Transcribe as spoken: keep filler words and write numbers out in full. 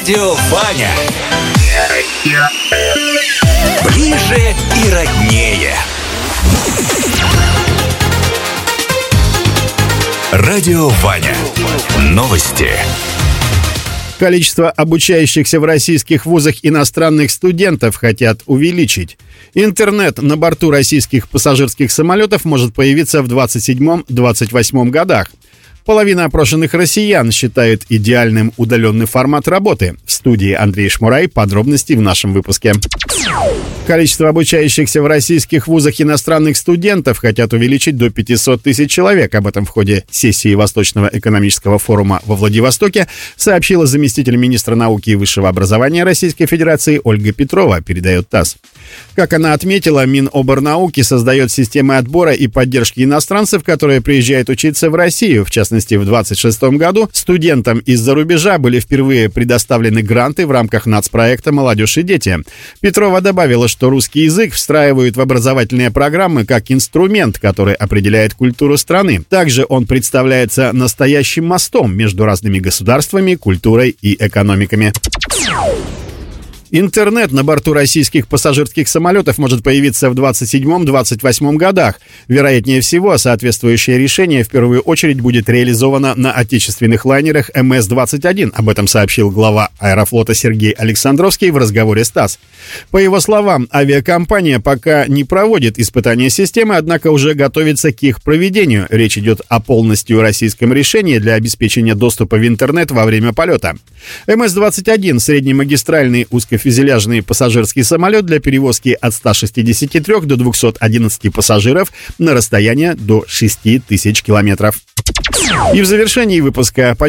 Радио Ваня. Ближе и роднее. Радио Ваня. Новости. Количество обучающихся в российских вузах иностранных студентов хотят увеличить. Интернет на борту российских пассажирских самолетов может появиться в двадцать седьмом — двадцать восьмом годах. Половина опрошенных россиян считает идеальным удаленный формат работы. В студии Андрей Шмурай. Подробности в нашем выпуске. Количество обучающихся в российских вузах иностранных студентов хотят увеличить до пятисот тысяч человек. Об этом в ходе сессии Восточного экономического форума во Владивостоке сообщила заместитель министра науки и высшего образования Российской Федерации Ольга Петрова, передает ТАСС. Как она отметила, Миноборнауки создает системы отбора и поддержки иностранцев, которые приезжают учиться в Россию. В частности, в двадцать шестом году студентам из-за рубежа были впервые предоставлены гранты в рамках нацпроекта «Молодежь и дети». Петрова добавила, что русский язык встраивают в образовательные программы как инструмент, который определяет культуру страны. Также он представляется настоящим мостом между разными государствами, культурой и экономиками. Интернет на борту российских пассажирских самолетов может появиться в двадцать седьмом — двадцать восьмом годах. Вероятнее всего, соответствующее решение в первую очередь будет реализовано на отечественных лайнерах эм эс двадцать один. Об этом сообщил глава Аэрофлота Сергей Александровский в разговоре с ТАСС. По его словам, авиакомпания пока не проводит испытания системы, однако уже готовится к их проведению. Речь идет о полностью российском решении для обеспечения доступа в интернет во время полета. эм эс двадцать один – среднемагистральный узкофюзеляжный пассажирский самолет для перевозки от ста шестидесяти трёх до двухсот одиннадцати пассажиров на расстояние до шести тысяч километров. И в завершении выпуска